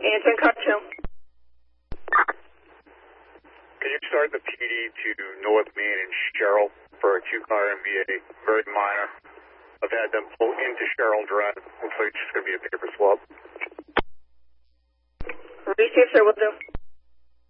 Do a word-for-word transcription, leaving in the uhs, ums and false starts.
Anton car two. Can you start the P D to North Main and Sherrill for a two-car M B A? Very minor. I've had them pull into Sherrill Drive. Looks like it's just going to be a paper swap. Receive, sir, will do.